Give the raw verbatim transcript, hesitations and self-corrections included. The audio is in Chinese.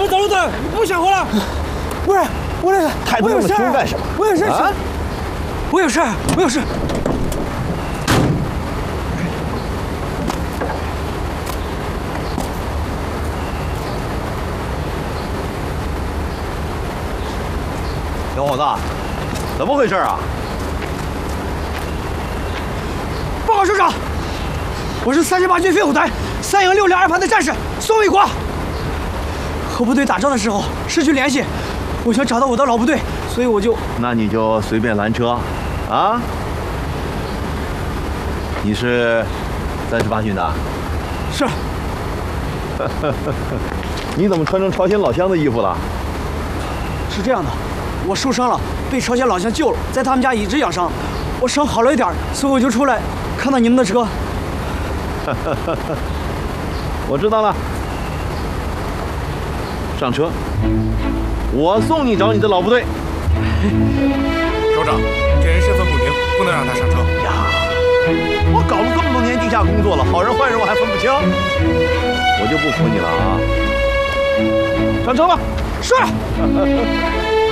我走了走，不想活了。不是，我这个态度那么凶干什么？ 我有事， 啊！ 我有事，我有事。 小伙子，怎么回事啊？ 报告首长，我是三十八军飞虎团三营六连二排的战士宋卫国。和部队打仗的时候失去联系，我想找到我的老部队，所以我就…… 那你就随便拦车，啊？你是三十八军的？ 是。 你怎么穿成朝鲜老乡的衣服了？ 是这样的，我受伤了，被朝鲜老乡救了，在他们家一直养伤。我伤好了一点，所以我就出来看到你们的车。 我知道了，上车，我送你找你的老部队。 首长，这人身份不明，不能让他上车。 呀，我搞了这么多年地下工作了，好人坏人我还分不清，我就不服你了啊！上车吧。 是。